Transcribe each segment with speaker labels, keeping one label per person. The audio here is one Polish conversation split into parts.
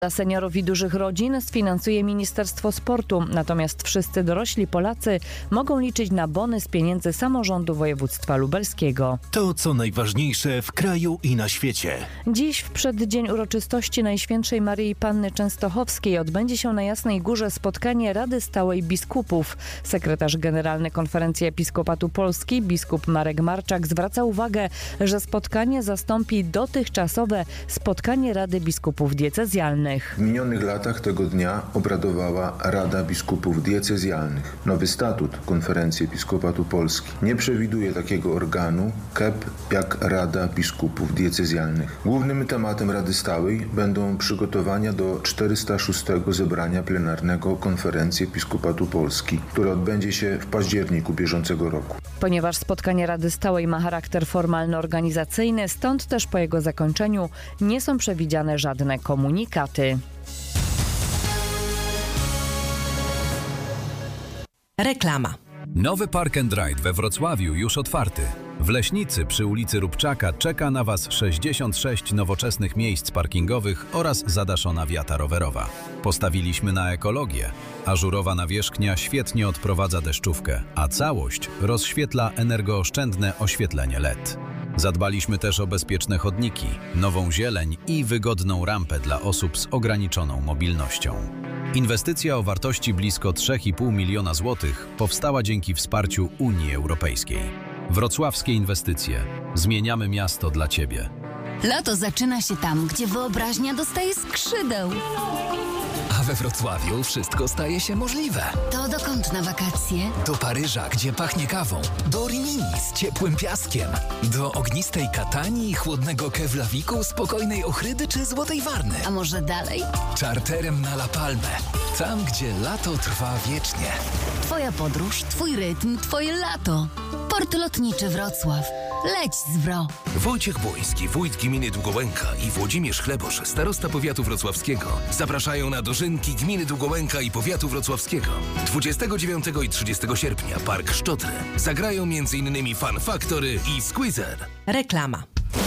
Speaker 1: Dla seniorów i dużych rodzin sfinansuje Ministerstwo Sportu, natomiast wszyscy dorośli Polacy mogą liczyć na bony z pieniędzy samorządu województwa lubelskiego.
Speaker 2: To, co najważniejsze w kraju i na świecie.
Speaker 1: Dziś w przeddzień uroczystości Najświętszej Maryi Panny Częstochowskiej odbędzie się na Jasnej Górze spotkanie Rady Stałej Biskupów. Sekretarz generalny Konferencji Episkopatu Polski, biskup Marek Marczak, zwraca uwagę, że spotkanie zastąpi dotychczasowe spotkanie Rady Biskupów Diecezjalnych.
Speaker 3: W minionych latach tego dnia obradowała Rada Biskupów Diecezjalnych. Nowy statut Konferencji Episkopatu Polski nie przewiduje takiego organu KEP jak Rada Biskupów Diecezjalnych. Głównym tematem Rady Stałej będą przygotowania do 406. zebrania plenarnego Konferencji Episkopatu Polski, które odbędzie się w październiku bieżącego roku.
Speaker 1: Ponieważ spotkanie Rady Stałej ma charakter formalno-organizacyjny, stąd też po jego zakończeniu nie są przewidziane żadne komunikaty.
Speaker 4: Reklama.
Speaker 5: Nowy Park and Ride we Wrocławiu już otwarty. W Leśnicy przy ulicy Rubczaka czeka na Was 66 nowoczesnych miejsc parkingowych oraz zadaszona wiata rowerowa. Postawiliśmy na ekologię. Ażurowa nawierzchnia świetnie odprowadza deszczówkę, a całość rozświetla energooszczędne oświetlenie LED. Zadbaliśmy też o bezpieczne chodniki, nową zieleń i wygodną rampę dla osób z ograniczoną mobilnością. Inwestycja o wartości blisko 3,5 miliona złotych powstała dzięki wsparciu Unii Europejskiej. Wrocławskie inwestycje. Zmieniamy miasto dla Ciebie.
Speaker 6: Lato zaczyna się tam, gdzie wyobraźnia dostaje skrzydeł.
Speaker 7: A we Wrocławiu wszystko staje się możliwe.
Speaker 6: To dokąd na wakacje?
Speaker 7: Do Paryża, gdzie pachnie kawą. Do Rimini z ciepłym piaskiem. Do ognistej Katanii i chłodnego Keflaviku, spokojnej Ochrydy czy Złotej Warny.
Speaker 6: A może dalej?
Speaker 7: Czarterem na La Palmę. Tam, gdzie lato trwa wiecznie.
Speaker 6: Twoja podróż, twój rytm, twoje lato. Port Lotniczy Wrocław. Leć z WRO.
Speaker 8: Wojciech Błoński, wójt gminy Długołęka i Włodzimierz Chlebosz, starosta powiatu wrocławskiego, zapraszają na dożynki gminy Długołęka i powiatu wrocławskiego. 29 i 30 sierpnia Park Szczotry. Zagrają m.in. Fun Factory i Squeezer.
Speaker 4: Reklama.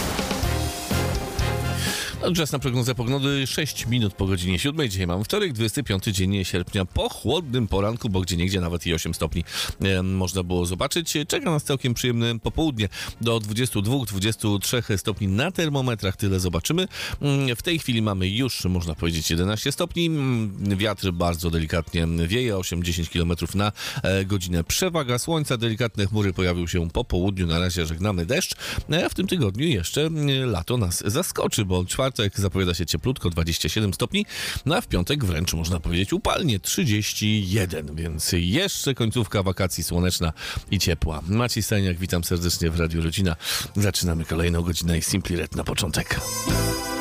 Speaker 9: Czas na prognozę pogody 6 minut po godzinie 7. Dzisiaj mamy wtorek, 25 dzień sierpnia, po chłodnym poranku, bo gdzieniegdzie nawet i 8 stopni można było zobaczyć. Czeka nas całkiem przyjemne popołudnie do 22-23 stopni na termometrach, tyle zobaczymy. W tej chwili mamy już, można powiedzieć, 11 stopni. Wiatr bardzo delikatnie wieje, 8-10 km na godzinę. Przewaga słońca, delikatne chmury pojawił się po południu, na razie żegnamy deszcz. A w tym tygodniu jeszcze lato nas zaskoczy, bo czwartek zapowiada się cieplutko, 27 stopni, no a w piątek wręcz można powiedzieć upalnie, 31, więc jeszcze końcówka wakacji słoneczna i ciepła. Maciej Stajniak, witam serdecznie w Radiu Rodzina. Zaczynamy kolejną godzinę i Simply Red na początek.